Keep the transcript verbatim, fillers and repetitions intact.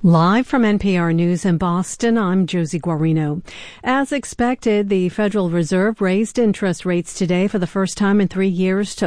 Live from N P R News in Boston, I'm Josie Guarino. As expected, the Federal Reserve raised interest rates today for the first time in three years to